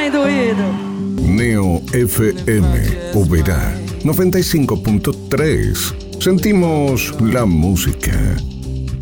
bem doído. Neo FM, Oberá 95.3. Sentimos la música.